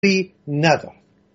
ندارد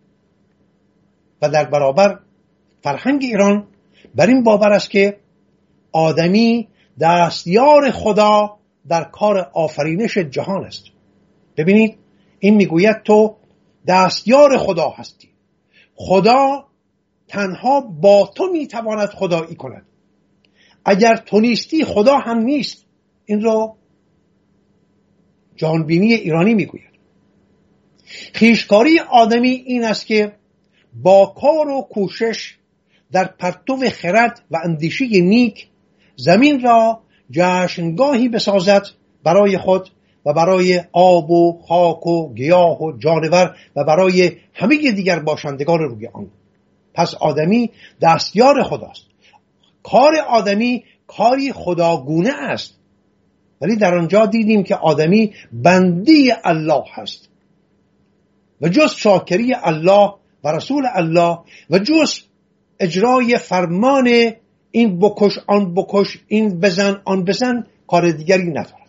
و در برابر فرهنگ ایران بر این باور است که آدمی دستیار خدا در کار آفرینش جهان است. ببینید این میگوید تو دستیار خدا هستی، خدا تنها با تو میتواند خدایی کند، اگر تو نیستی خدا هم نیست. این را جهانبینی ایرانی میگوید. خویشکاری آدمی این است که با کار و کوشش در پرتو خرد و اندیشه نیک زمین را جشنگاهی بسازد برای خود و برای آب و خاک و گیاه و جانور و برای همه دیگر باشندگان روی آن. پس آدمی دستیار خداست. کار آدمی کاری خداگونه است، ولی در آنجا دیدیم که آدمی بندی الله هست و جز شاکری الله و رسول الله و جز اجرای فرمان این بکش آن بکش، این بزن آن بزن، کار دیگری ندارد.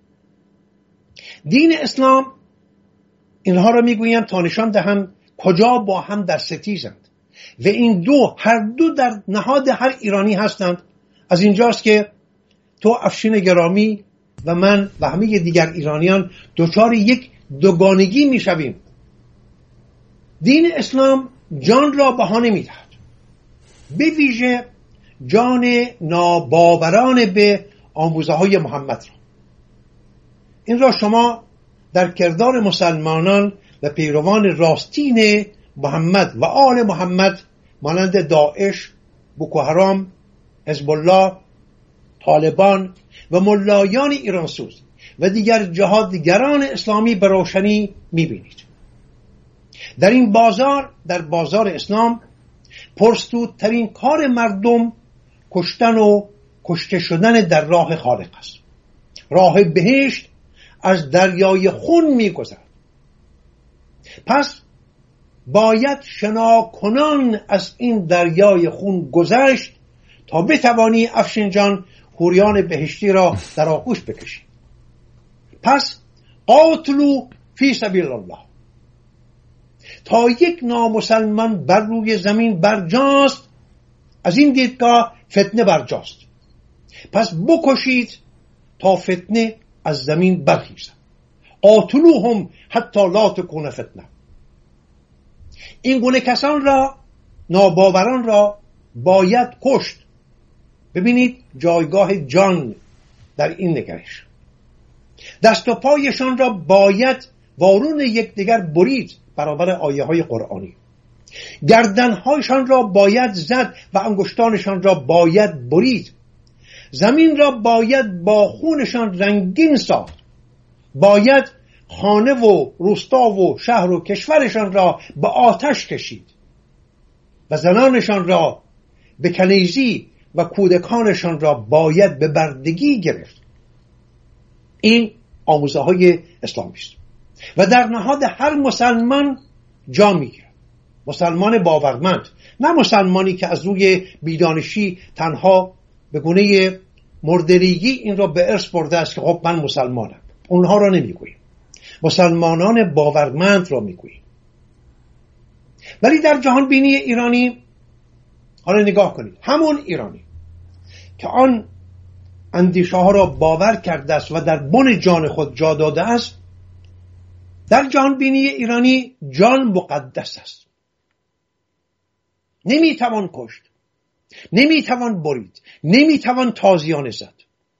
دین اسلام اینها را میگویم تا نشان دهم کجا با هم در ستیزند و این دو هر دو در نهاد هر ایرانی هستند. از اینجاست که تو افشین گرامی و من و همه دیگر ایرانیان دچار یک دوگانگی میشویم. دین اسلام جان را بها نمیدهد، به ویژه جان ناباوران به آموزه های محمد را. این را شما در کردار مسلمانان و پیروان راستین محمد و آل محمد مانند داعش، بوکو حرام، حزب الله، طالبان و ملایان ایرانسوز و دیگر جهادگران اسلامی به روشنی میبینید. در این بازار، در بازار اسلام، پرسودترین کار مردم کشتن و کشته شدن در راه خالق است. راه بهشت از دریای خون می‌گذرد. پس باید شناکنان از این دریای خون گذشت تا بتوانی افشین جان حوریان بهشتی را در آغوش بکشی. پس قاتلوا فی سبیل الله. تا یک نامسلمان بر روی زمین برجاست، از این دیدگاه فتنه برجاست. پس بکشید تا فتنه از زمین برخیزد. قاتلوهم حتی لا تکون فتنه. این گونه کسان را، ناباوران را باید کشت. ببینید جایگاه جان در این نگرش. دست و پایشان را باید وارون یکدیگر برید برابر آیه های قرآنی. گردنهایشان را باید زد و انگشتانشان را باید برید. زمین را باید با خونشان رنگین ساخت. باید خانه و روستا و شهر و کشورشان را به آتش کشید و زنانشان را به کنیزی و کودکانشان را باید به بردگی گرفت. این آموزه های اسلامی است و در نهاد هر مسلمان جا میگیرد. مسلمان باورمند، نه مسلمانی که از روی بیدانشی تنها به گونه مردریگی این را به ارث برده است که خب من مسلمانم. اونها را نمیگوییم، مسلمانان باورمند را میگوییم. ولی در جهان بینی ایرانی حالا نگاه کنید، همون ایرانی که آن اندیشه ها را باور کرده است و در بن جان خود جا داده است، در جهان بینی ایرانی جان مقدس است. نمیتوان کشت، نمیتوان برید، نمیتوان تازیانه زد،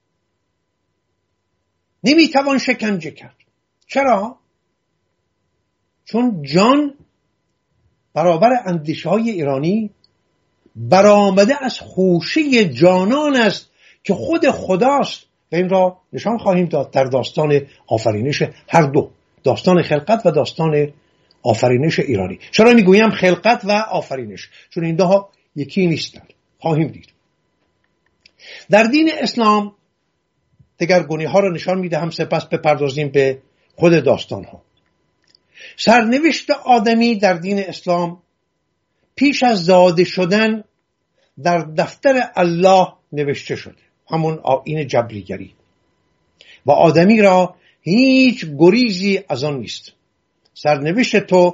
نمیتوان شکنجه کرد. چرا؟ چون جان برابر اندیشه های ایرانی برآمده از خوشه جانان است که خود خداست و این را نشان خواهیم داد در داستان آفرینش هر دو، داستان خلقت و داستان آفرینش ایرانی. چرا میگویم خلقت و آفرینش؟ چون این دو یکی نیستند. خواهیم دید. در دین اسلام دگرگونی ها را نشان میدهم، سپس بپردازیم به خود داستان ها. سرنوشت آدمی در دین اسلام پیش از زاده شدن در دفتر الله نوشته شده، همون آیین جبریگری، و آدمی را هیچ گریزی از آن نیست. سرنوشت تو